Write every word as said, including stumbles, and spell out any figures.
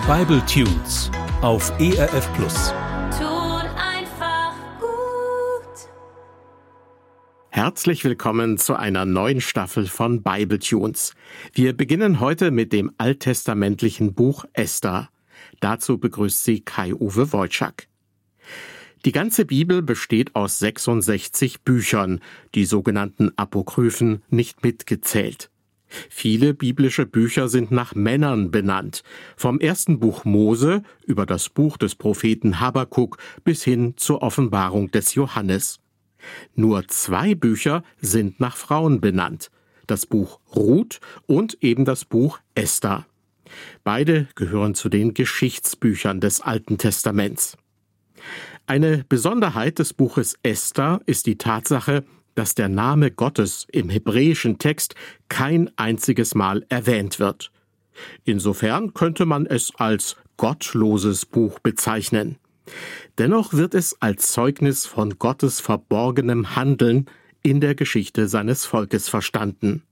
Bible Tunes auf E R F Plus. Tut einfach gut. Herzlich willkommen zu einer neuen Staffel von Bible Tunes. Wir beginnen heute mit dem alttestamentlichen Buch Esther. Dazu begrüßt sie Kai-Uwe Wojczak. Die ganze Bibel besteht aus sechsundsechzig Büchern, die sogenannten Apokryphen nicht mitgezählt. Viele biblische Bücher sind nach Männern benannt, vom ersten Buch Mose über das Buch des Propheten Habakuk bis hin zur Offenbarung des Johannes. Nur zwei Bücher sind nach Frauen benannt, das Buch Ruth und eben das Buch Esther. Beide gehören zu den Geschichtsbüchern des Alten Testaments. Eine Besonderheit des Buches Esther ist die Tatsache, dass der Name Gottes im hebräischen Text kein einziges Mal erwähnt wird. Insofern könnte man es als gottloses Buch bezeichnen. Dennoch wird es als Zeugnis von Gottes verborgenem Handeln in der Geschichte seines Volkes verstanden.